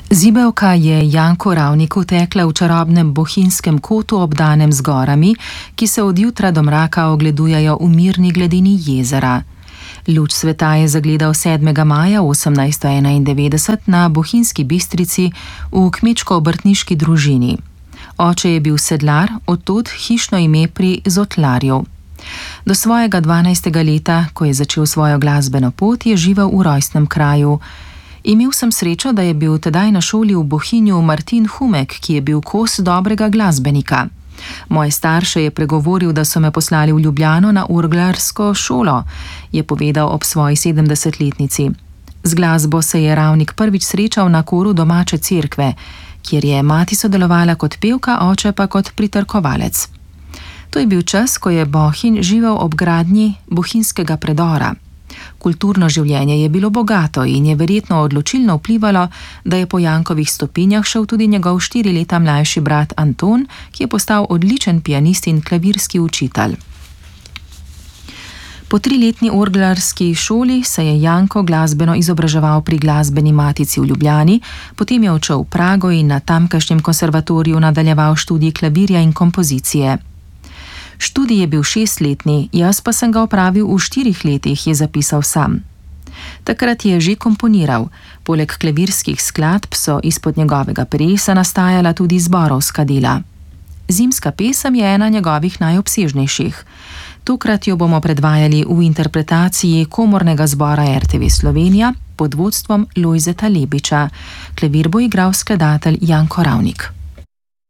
Zibelka je Janku Ravniku tekla v čarobnem bohinjskem kotu obdanem z gorami, ki se od jutra do mraka ogledujejo v mirni gladini jezera. Luč sveta je zagledal 7. maja 1891 na Bohinjski Bistrici v kmečko-obrtniški družini. Oče je bil sedlar, odtod hišno ime pri Zotlarju. Do svojega 12. leta, ko je začel svojo glasbeno pot, je živel v rojstnem kraju. Imel sem srečo, da je bil tedaj na šoli v Bohinju Martin Humek, ki je bil kos dobrega glasbenika. Moje starše je pregovoril, da so me poslali v Ljubljano na orglarsko šolo, je povedal ob svoji 70-letnici. Z glasbo se je Ravnik prvič srečal na koru domače cerkve, kjer je mati sodelovala kot pevka, oče pa kot pritrkovalec. To je bil čas, ko je Bohinj živel ob gradnji bohinjskega predora. Kulturno življenje je bilo bogato in je verjetno odločilno vplivalo, da je po Jankovih stopinjah šel tudi njegov 4 leta mlajši brat Anton, ki je postal odličen pianist in klavirski učitelj. Po 3-letni orglarski šoli se je Janko glasbeno izobraževal pri Glasbeni matici v Ljubljani, potem je odšel v Prago in na tamkajšnjem konservatoriju nadaljeval študij klavirja in kompozicije. Študij je bil 6-letni, jaz pa sem ga opravil v 4 letih, je zapisal sam. Takrat je že komponiral. Poleg klavirskih skladb so izpod njegovega peresa nastajala tudi zborovska dela. Zimska pesem je ena njegovih najobsežnejših. Tokrat jo bomo predvajali v interpretaciji komornega zbora RTV Slovenija pod vodstvom Lojzeta Lebiča. Klavir bo igral skladatelj Janko Ravnik.